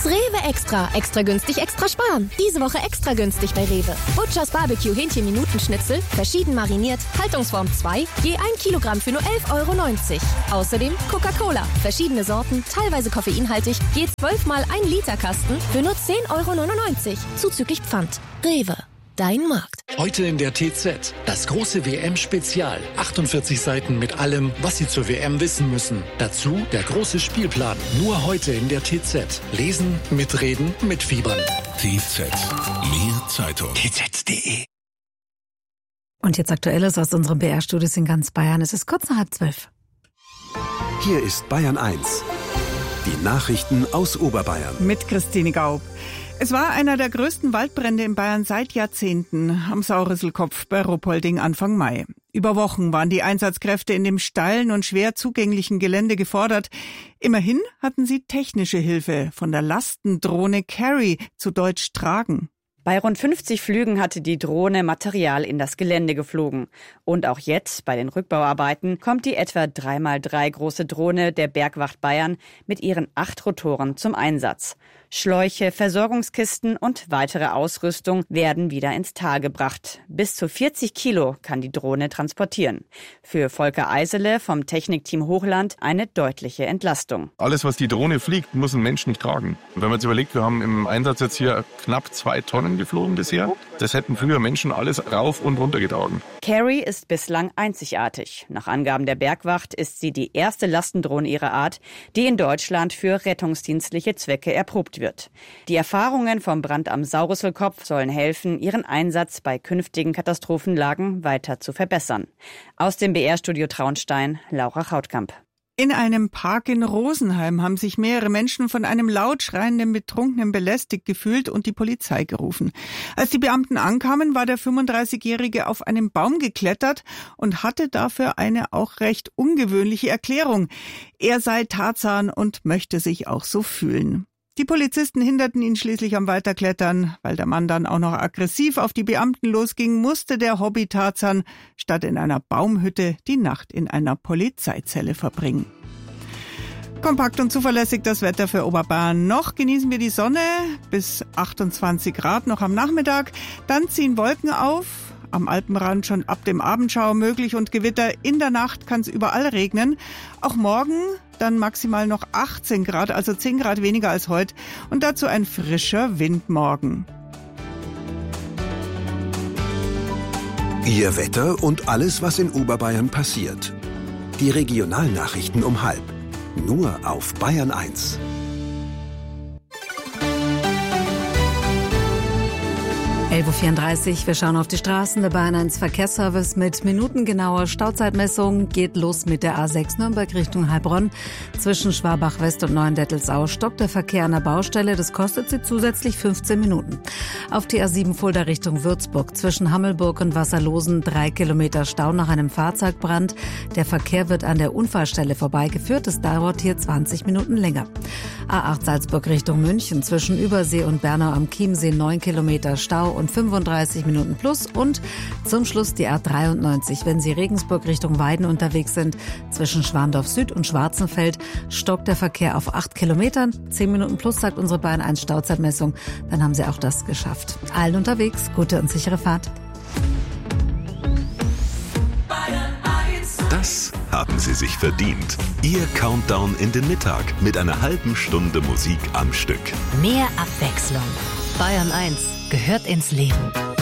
Rewe Extra. Extra günstig, extra sparen. Diese Woche extra günstig bei Rewe. Butchers Barbecue Hähnchen-Minutenschnitzel, verschieden mariniert, Haltungsform 2, je 1 Kilogramm für nur 11,90 €. Außerdem Coca-Cola, verschiedene Sorten, teilweise koffeinhaltig, je 12 mal 1 Liter Kasten für nur 10,99 €. Zuzüglich Pfand. Rewe. Dein Markt. Heute in der TZ. Das große WM-Spezial. 48 Seiten mit allem, was Sie zur WM wissen müssen. Dazu der große Spielplan. Nur heute in der TZ. Lesen, mitreden, mitfiebern. TZ. Mehr Zeitung. TZ.de. Und jetzt Aktuelles aus unserem BR-Studios in ganz Bayern. Es ist kurz nach 11:30. Hier ist Bayern 1. Die Nachrichten aus Oberbayern. Mit Christine Gaub. Es war einer der größten Waldbrände in Bayern seit Jahrzehnten am Saurisselkopf bei Ruppolding Anfang Mai. Über Wochen waren die Einsatzkräfte in dem steilen und schwer zugänglichen Gelände gefordert. Immerhin hatten sie technische Hilfe von der Lastendrohne Carry, zu Deutsch Tragen. Bei rund 50 Flügen hatte die Drohne Material in das Gelände geflogen. Und auch jetzt, bei den Rückbauarbeiten, kommt die etwa 3x3 große Drohne der Bergwacht Bayern mit ihren 8 Rotoren zum Einsatz. Schläuche, Versorgungskisten und weitere Ausrüstung werden wieder ins Tal gebracht. Bis zu 40 Kilo kann die Drohne transportieren. Für Volker Eisele vom Technikteam Hochland eine deutliche Entlastung. Alles, was die Drohne fliegt, muss ein Mensch nicht tragen. Und wenn man sich überlegt, wir haben im Einsatz jetzt hier knapp 2 Tonnen geflogen bisher. Das hätten früher Menschen alles rauf und runter getragen. Carry ist bislang einzigartig. Nach Angaben der Bergwacht ist sie die erste Lastendrohne ihrer Art, die in Deutschland für rettungsdienstliche Zwecke erprobt wird. Die Erfahrungen vom Brand am Saurisselkopf sollen helfen, ihren Einsatz bei künftigen Katastrophenlagen weiter zu verbessern. Aus dem BR-Studio Traunstein, Laura Chautkamp. In einem Park in Rosenheim haben sich mehrere Menschen von einem laut schreienden Betrunkenen belästigt gefühlt und die Polizei gerufen. Als die Beamten ankamen, war der 35-Jährige auf einen Baum geklettert und hatte dafür eine auch recht ungewöhnliche Erklärung. Er sei Tarzan und möchte sich auch so fühlen. Die Polizisten hinderten ihn schließlich am Weiterklettern. Weil der Mann dann auch noch aggressiv auf die Beamten losging, musste der Hobby-Tarzan statt in einer Baumhütte die Nacht in einer Polizeizelle verbringen. Kompakt und zuverlässig das Wetter für Oberbayern. Noch genießen wir die Sonne bis 28 Grad noch am Nachmittag. Dann ziehen Wolken auf. Am Alpenrand schon ab dem Abendschauer möglich und Gewitter. In der Nacht kann es überall regnen. Auch morgen dann maximal noch 18 Grad, also 10 Grad weniger als heute. Und dazu ein frischer Wind morgen. Ihr Wetter und alles, was in Oberbayern passiert. Die Regionalnachrichten um 12:30. Nur auf Bayern 1. 11:34 Uhr, wir schauen auf die Straßen. Der Bayern 1 Verkehrsservice mit minutengenauer Stauzeitmessung geht los mit der A6 Nürnberg Richtung Heilbronn. Zwischen Schwabach West und Neuendettelsau stockt der Verkehr an der Baustelle. Das kostet sie zusätzlich 15 Minuten. Auf die A7 Fulda Richtung Würzburg zwischen Hammelburg und Wasserlosen 3 Kilometer Stau nach einem Fahrzeugbrand. Der Verkehr wird an der Unfallstelle vorbeigeführt. Es dauert hier 20 Minuten länger. A8 Salzburg Richtung München zwischen Übersee und Bernau am Chiemsee 9 Kilometer Stau und 35 Minuten plus. Und zum Schluss die A93. Wenn Sie Regensburg Richtung Weiden unterwegs sind, zwischen Schwandorf Süd und Schwarzenfeld stockt der Verkehr auf 8 Kilometern. 10 Minuten plus, sagt unsere Bayern 1 Stauzeitmessung. Dann haben Sie auch das geschafft. Allen unterwegs, gute und sichere Fahrt. Das haben Sie sich verdient. Ihr Countdown in den Mittag mit einer halben Stunde Musik am Stück. Mehr Abwechslung. Bayern 1 gehört ins Leben.